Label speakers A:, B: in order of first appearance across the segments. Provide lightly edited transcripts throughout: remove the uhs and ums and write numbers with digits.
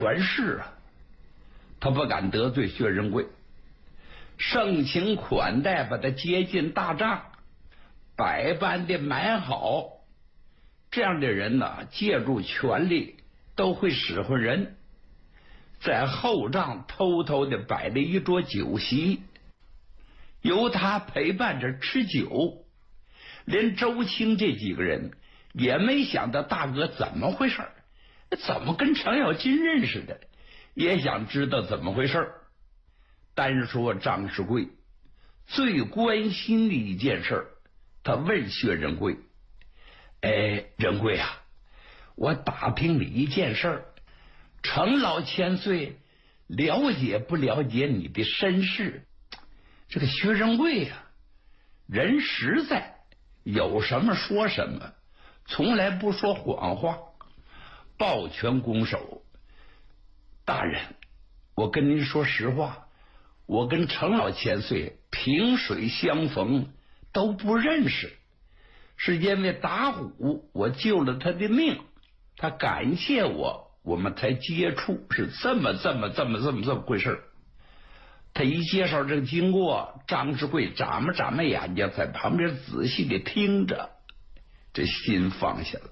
A: 管事啊，他不敢得罪薛仁贵，盛情款待把他接进大帐，百般的买好。这样的人呢，借助权力都会使唤人，在后帐偷偷的摆了一桌酒席，由他陪伴着吃酒。连周青这几个人也没想到大哥怎么回事，怎么跟程咬金认识的，也想知道怎么回事。单说张世贵最关心的一件事，他问薛仁贵：仁贵啊，我打听你一件事，程老千岁了解不了解你的身世？这个薛仁贵啊，人实在，有什么说什么，从来不说谎话，抱拳拱手。大人，我跟您说实话，我跟程老千岁萍水相逢，都不认识，是因为打虎我救了他的命，他感谢我，我们才接触，是这么回事。他一介绍这个经过，张世贵眨巴眼睛，在旁边仔细的听着，这心放下了。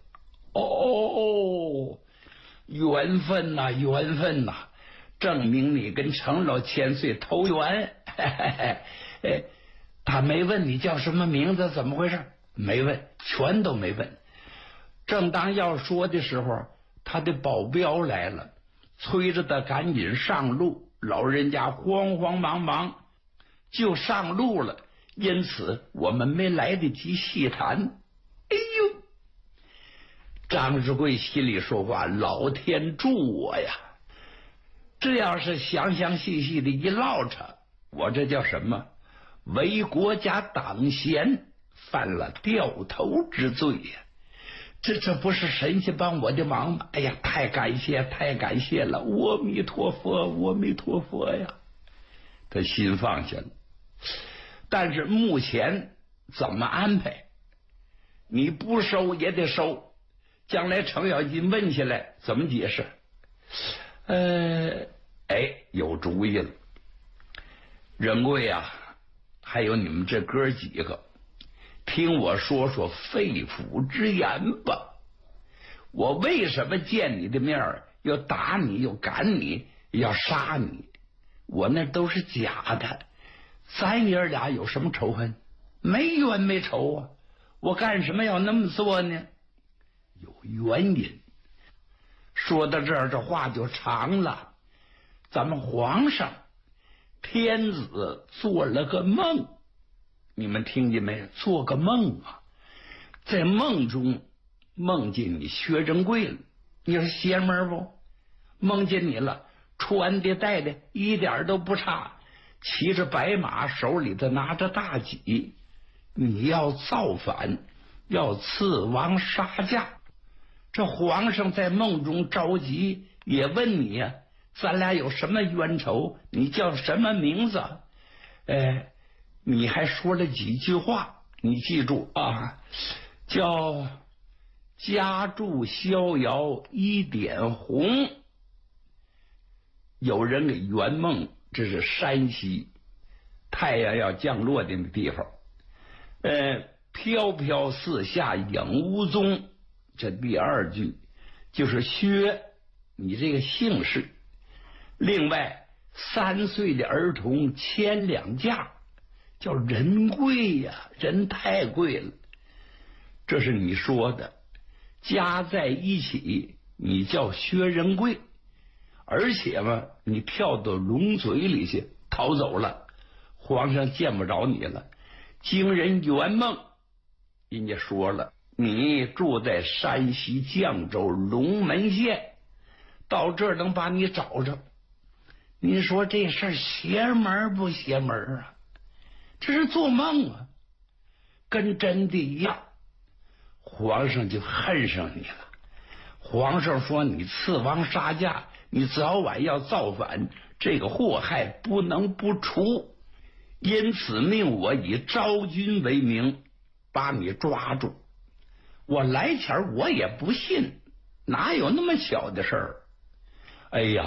A: 哦，缘分呐，缘分呐，证明你跟程老千岁投缘。他没问你叫什么名字，怎么回事？没问，全都没问。正当要说的时候，他的保镖来了，催着他赶紧上路。老人家慌忙就上路了，因此我们没来得及细谈。哎呦，张世贵心里说话，老天助我呀！这要是详细的一唠扯，我这叫什么？为国家党贤，犯了掉头之罪呀！这不是神仙帮我的忙吗？哎呀，太感谢了！阿弥陀佛呀！他心放下了。但是目前怎么安排？你不收也得收，将来程咬金问起来怎么解释？有主意了。仁贵啊，还有你们这哥几个，听我说说肺腑之言吧。我为什么见你的面要打你，又赶你，要杀你？我那都是假的。咱爷俩有什么仇恨？没冤没仇啊！我干什么要那么做呢？有原因。说到这儿，这话就长了。咱们皇上天子做了个梦，你们听见没？做个梦啊，在梦中梦见你薛仁贵了。你说邪门不？梦见你了，穿的戴的一点都不差，骑着白马，手里头拿着大戟，你要造反，要刺王杀驾。这皇上在梦中着急，也问你呀，咱俩有什么冤仇？你叫什么名字？你还说了几句话，你记住啊，叫家住逍遥一点红。有人给圆梦，这是山西太阳要降落的地方。飘飘四下影无踪，这第二句就是薛你这个姓氏。另外3岁的儿童牵2架，叫人贵呀，人太贵了。这是你说的，加在一起你叫薛仁贵，而且嘛，你跳到龙嘴里去逃走了，皇上见不着你了。经人圆梦，人家说了，你住在山西绛州龙门县，到这儿能把你找着。你说这事儿邪门不邪门啊？这是做梦啊，跟真的一样。皇上就恨上你了。皇上说你刺王杀驾，你早晚要造反，这个祸害不能不除，因此命我以昭君为名把你抓住。我来前我也不信，哪有那么小的事儿？哎呀，